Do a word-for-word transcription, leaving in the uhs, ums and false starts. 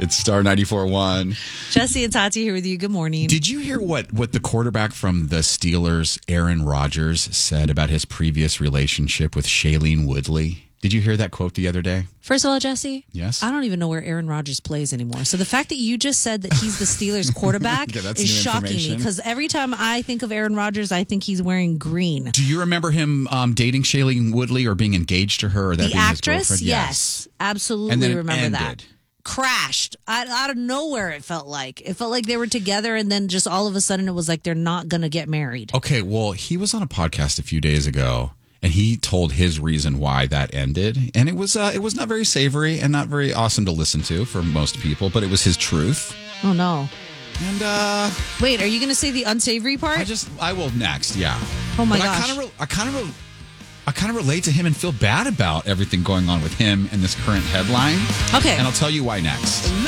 It's Star ninety-four point one. Jesse and Tati here with you. Good morning. Did you hear what, what the quarterback from the Steelers, Aaron Rodgers, said about his previous relationship with Shailene Woodley? Did you hear that quote the other day? First of all, Jesse, yes, I don't even know where Aaron Rodgers plays anymore. So the fact that you just said that he's the Steelers quarterback yeah, is shocking me, because every time I think of Aaron Rodgers, I think he's wearing green. Do you remember him um, dating Shailene Woodley or being engaged to her? Or that the being actress? His yes. yes, absolutely and then it remember ended. that. Crashed I, out of nowhere. It felt like it felt like they were together, and then just all of a sudden it was like they're not going to get married. Okay, well, he was on a podcast a few days ago, and he told his reason why that ended, and it was uh, it was not very savory and not very awesome to listen to for most people, but it was his truth. Oh no! And uh, wait, are you going to say the unsavory part? I just I will next, yeah. Oh my but gosh! I kind of re- I kind of. Re- I kind of relate to him and feel bad about everything going on with him in this current headline. Okay. And I'll tell you why next.